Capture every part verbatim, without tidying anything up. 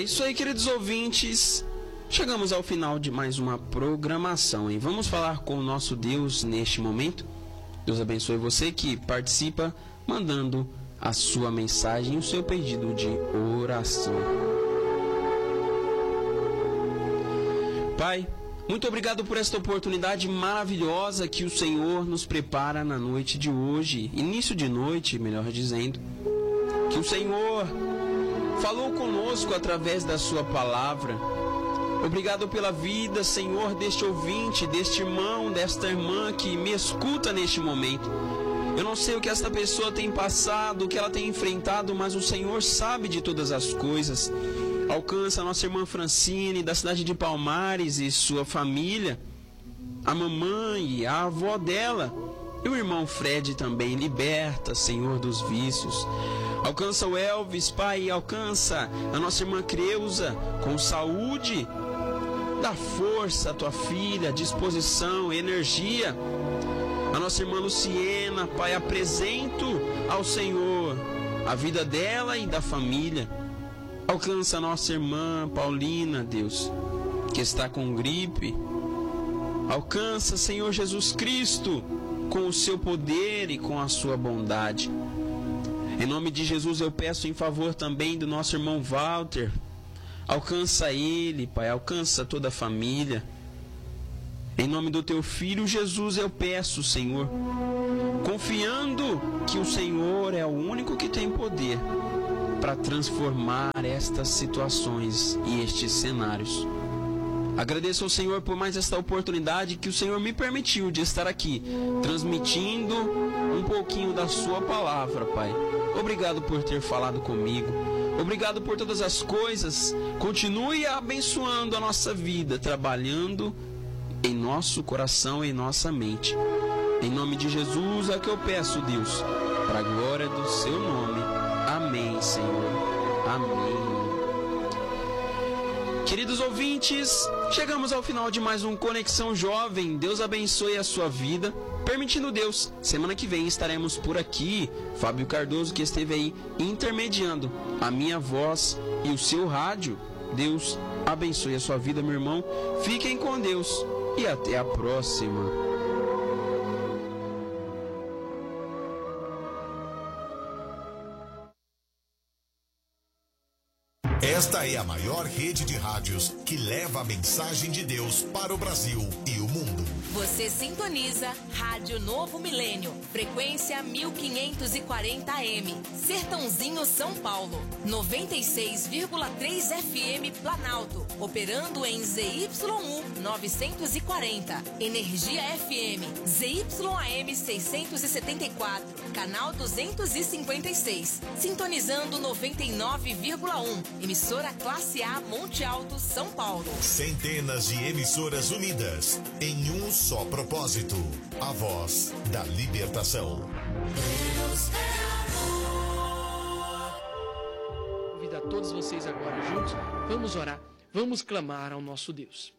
É isso aí, queridos ouvintes. Chegamos ao final de mais uma programação, hein? Vamos falar com o nosso Deus neste momento. Deus abençoe você que participa, mandando a sua mensagem e o seu pedido de oração. Pai, muito obrigado por esta oportunidade maravilhosa que o Senhor nos prepara na noite de hoje, início de noite, melhor dizendo, que o Senhor falou conosco através da sua palavra. Obrigado pela vida, Senhor, deste ouvinte, deste irmão, desta irmã que me escuta neste momento. Eu não sei o que esta pessoa tem passado, o que ela tem enfrentado, mas o Senhor sabe de todas as coisas. Alcança a nossa irmã Francine, da cidade de Palmares, e sua família, a mamãe, a avó dela, e o irmão Fred também. Liberta, Senhor, dos vícios. Alcança o Elvis, Pai, alcança a nossa irmã Creuza, com saúde. Dá força à tua filha, disposição, energia. A nossa irmã Luciena, Pai, apresento ao Senhor a vida dela e da família. Alcança a nossa irmã Paulina, Deus, que está com gripe. Alcança, Senhor Jesus Cristo, com o seu poder e com a sua bondade. Em nome de Jesus eu peço em favor também do nosso irmão Walter. Alcança ele, Pai, alcança toda a família. Em nome do teu Filho Jesus eu peço, Senhor, confiando que o Senhor é o único que tem poder para transformar estas situações e estes cenários. Agradeço ao Senhor por mais esta oportunidade que o Senhor me permitiu de estar aqui, transmitindo um pouquinho da sua palavra, Pai. Obrigado por ter falado comigo. Obrigado por todas as coisas. Continue abençoando a nossa vida, trabalhando em nosso coração e em nossa mente. Em nome de Jesus é que eu peço, Deus, para a glória do seu nome. Amém, Senhor. Amém. Queridos ouvintes, chegamos ao final de mais um Conexão Jovem. Deus abençoe a sua vida. Permitindo Deus, semana que vem estaremos por aqui. Fábio Cardoso, que esteve aí intermediando a minha voz e o seu rádio. Deus abençoe a sua vida, meu irmão. Fiquem com Deus e até a próxima. Esta é a maior rede de rádios que leva a mensagem de Deus para o Brasil e o mundo. Você sintoniza Rádio Novo Milênio, frequência mil quinhentos e quarenta A M, Sertãozinho, São Paulo, noventa e seis vírgula três F M Planalto, operando em Z Y U novecentos e quarenta, Energia F M, Z Y A M seiscentos e setenta e quatro, canal duzentos e cinquenta e seis, sintonizando noventa e nove vírgula um, emissora Classe A Monte Alto, São Paulo. Centenas de emissoras unidas em um só propósito, a voz da libertação. Deus é amor. Convido a todos vocês agora juntos, vamos orar, vamos clamar ao nosso Deus.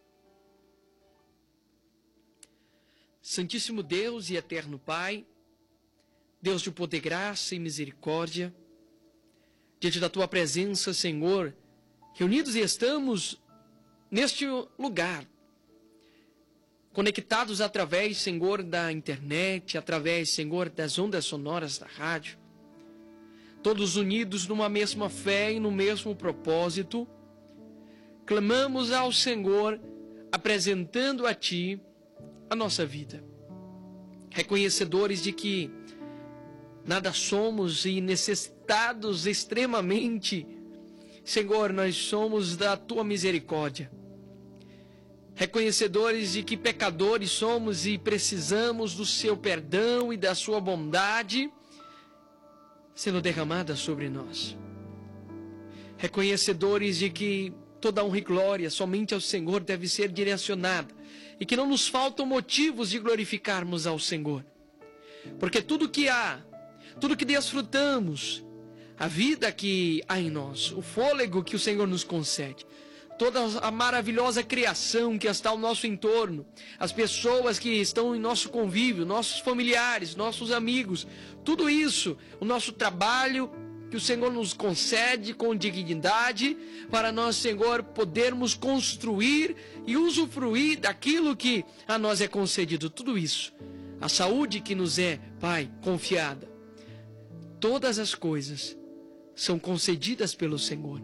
Santíssimo Deus e eterno Pai, Deus de poder, graça e misericórdia, diante da Tua presença, Senhor, reunidos estamos neste lugar, conectados através, Senhor, da internet, através, Senhor, das ondas sonoras da rádio, todos unidos numa mesma fé e no mesmo propósito, clamamos ao Senhor, apresentando a Ti a nossa vida, reconhecedores de que nada somos e necessitados extremamente, Senhor, nós somos da Tua misericórdia. Reconhecedores de que pecadores somos e precisamos do Seu perdão e da Sua bondade sendo derramada sobre nós. Reconhecedores de que toda honra e glória somente ao Senhor deve ser direcionada e que não nos faltam motivos de glorificarmos ao Senhor. Porque tudo que há, tudo que desfrutamos, a vida que há em nós, o fôlego que o Senhor nos concede, toda a maravilhosa criação que está ao nosso entorno, as pessoas que estão em nosso convívio, nossos familiares, nossos amigos, tudo isso, o nosso trabalho, que o Senhor nos concede com dignidade, para nós, Senhor, podermos construir e usufruir daquilo que a nós é concedido. Tudo isso, a saúde que nos é, Pai, confiada, todas as coisas são concedidas pelo Senhor.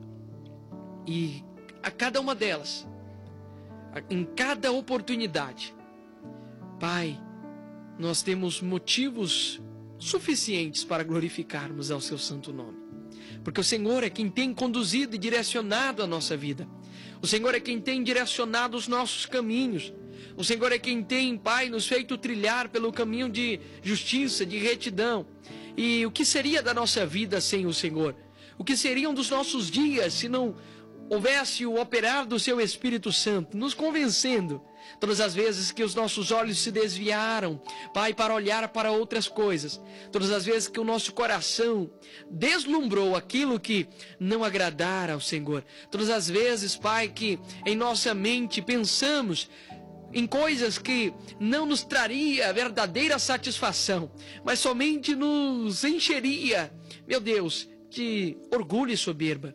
E a cada uma delas, em cada oportunidade, Pai, nós temos motivos suficientes para glorificarmos ao seu santo nome. Porque o Senhor é quem tem conduzido e direcionado a nossa vida. O Senhor é quem tem direcionado os nossos caminhos. O Senhor é quem tem, Pai, nos feito trilhar pelo caminho de justiça, de retidão. E o que seria da nossa vida sem o Senhor? O que seriam dos nossos dias se não houvesse o operar do seu Espírito Santo, nos convencendo, todas as vezes que os nossos olhos se desviaram, Pai, para olhar para outras coisas, todas as vezes que o nosso coração deslumbrou aquilo que não agradara ao Senhor, todas as vezes, Pai, que em nossa mente pensamos em coisas que não nos traria verdadeira satisfação, mas somente nos encheria, meu Deus, de orgulho e soberba.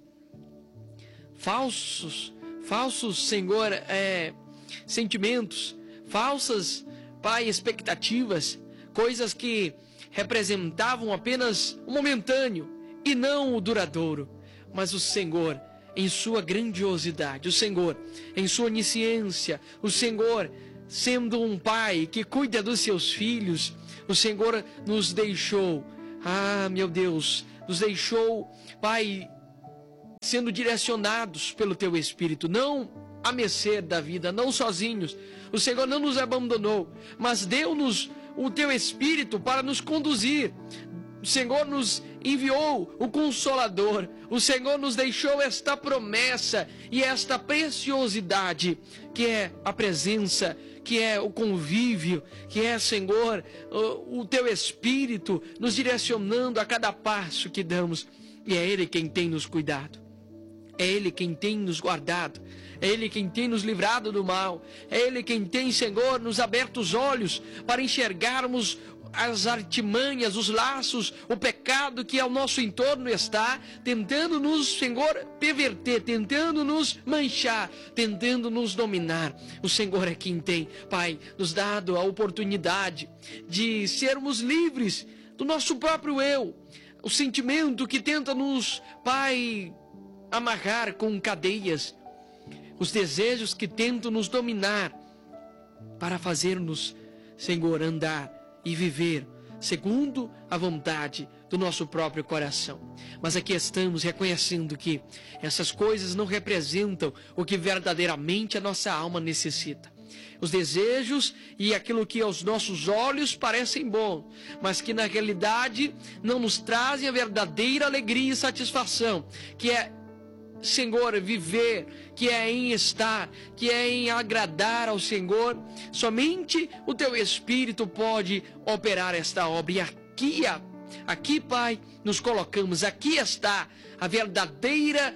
Falsos, falsos, Senhor, é, sentimentos, falsas, Pai, expectativas, coisas que representavam apenas o momentâneo e não o duradouro. Mas o Senhor, em sua grandiosidade, o Senhor, em sua onisciência, o Senhor, sendo um Pai que cuida dos seus filhos, o Senhor nos deixou, ah, meu Deus, nos deixou, Pai, sendo direcionados pelo Teu Espírito, não a mercê da vida, não sozinhos. O Senhor não nos abandonou, mas deu-nos o Teu Espírito para nos conduzir. O Senhor nos enviou o Consolador. O Senhor nos deixou esta promessa e esta preciosidade, que é a presença, que é o convívio, que é, Senhor, o, o Teu Espírito nos direcionando a cada passo que damos. E é Ele quem tem nos cuidado. É Ele quem tem nos guardado. É Ele quem tem nos livrado do mal. É Ele quem tem, Senhor, nos aberto os olhos para enxergarmos as artimanhas, os laços, o pecado que ao nosso entorno está, tentando nos, Senhor, perverter, tentando nos manchar, tentando nos dominar. O Senhor é quem tem, Pai, nos dado a oportunidade de sermos livres do nosso próprio eu, o sentimento que tenta nos, Pai, amarrar com cadeias, os desejos que tentam nos dominar para fazer-nos, Senhor, andar e viver segundo a vontade do nosso próprio coração. Mas aqui estamos reconhecendo que essas coisas não representam o que verdadeiramente a nossa alma necessita. Os desejos e aquilo que aos nossos olhos parecem bom, mas que na realidade não nos trazem a verdadeira alegria e satisfação, que é, Senhor, viver, que é em estar, que é em agradar ao Senhor. Somente o Teu Espírito pode operar esta obra. E aqui, aqui, Pai, nos colocamos, aqui está a verdadeira,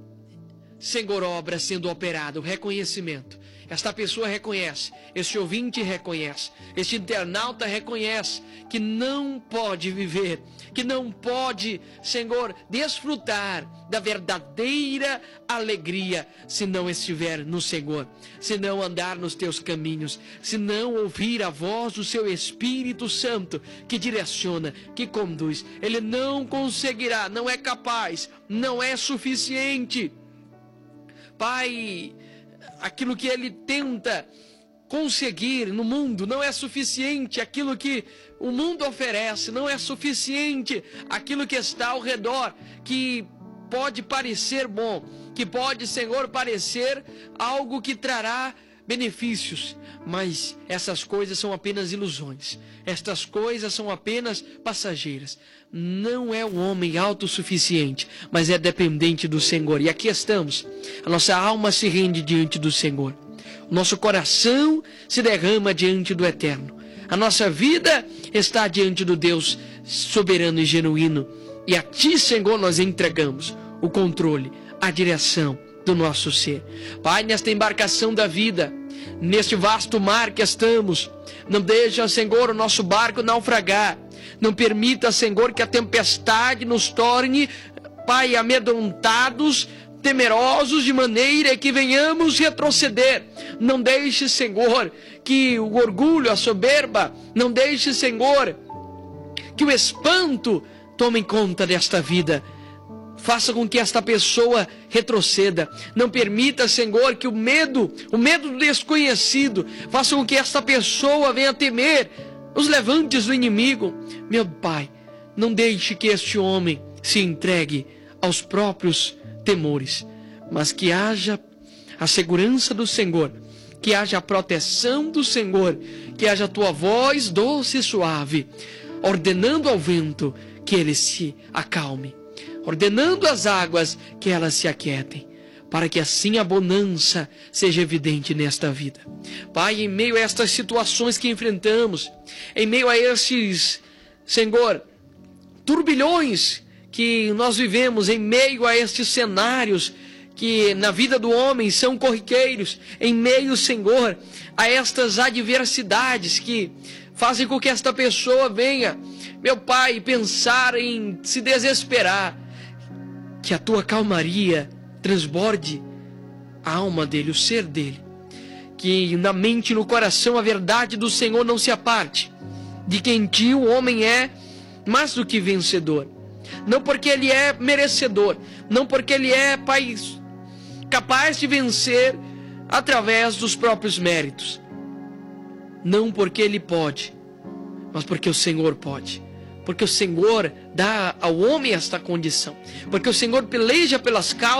Senhor, obra sendo operada, o reconhecimento. Esta pessoa reconhece, este ouvinte reconhece, este internauta reconhece que não pode viver, que não pode, Senhor, desfrutar da verdadeira alegria se não estiver no Senhor, se não andar nos Teus caminhos, se não ouvir a voz do Seu Espírito Santo que direciona, que conduz. Ele não conseguirá, não é capaz, não é suficiente. Pai, aquilo que ele tenta conseguir no mundo não é suficiente, aquilo que o mundo oferece não é suficiente, aquilo que está ao redor, que pode parecer bom, que pode, Senhor, parecer algo que trará benefícios, mas essas coisas são apenas ilusões, estas coisas são apenas passageiras. Não é o homem autossuficiente, mas é dependente do Senhor. E aqui estamos, a nossa alma se rende diante do Senhor, o nosso coração se derrama diante do Eterno, a nossa vida está diante do Deus soberano e genuíno, e a Ti, Senhor, nós entregamos o controle, a direção do nosso ser. Pai, nesta embarcação da vida, neste vasto mar que estamos, não deixa, Senhor, o nosso barco naufragar, Não permita, Senhor, que a tempestade nos torne, Pai, amedrontados, temerosos, de maneira que venhamos retroceder. Não deixe, Senhor, que o orgulho, a soberba, não deixe, Senhor, que o espanto tome conta desta vida. Faça com que esta pessoa retroceda. Não permita, Senhor, que o medo, o medo do desconhecido, faça com que esta pessoa venha temer os levantes do inimigo. Meu Pai, não deixe que este homem se entregue aos próprios temores, mas que haja a segurança do Senhor, que haja a proteção do Senhor, que haja a tua voz doce e suave, ordenando ao vento que ele se acalme, ordenando às águas que elas se aquietem, para que assim a bonança seja evidente nesta vida. Pai, em meio a estas situações que enfrentamos, em meio a estes, Senhor, turbilhões que nós vivemos, em meio a estes cenários que na vida do homem são corriqueiros, em meio, Senhor, a estas adversidades que fazem com que esta pessoa venha, meu Pai, pensar em se desesperar, que a tua calmaria transborde a alma dele, o ser dele, que na mente e no coração a verdade do Senhor não se aparte, de que em ti o homem é mais do que vencedor, não porque ele é merecedor, não porque ele é, Pai, capaz de vencer através dos próprios méritos, não porque ele pode, mas porque o Senhor pode, porque o Senhor dá ao homem esta condição, porque o Senhor peleja pelas causas